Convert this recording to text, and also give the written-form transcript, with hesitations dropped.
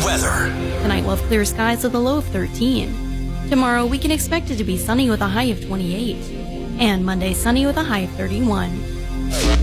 weather. Tonight we'll have clear skies with a low of 13. Tomorrow we can expect it to be sunny with a high of 28. And Monday sunny with a high of 31.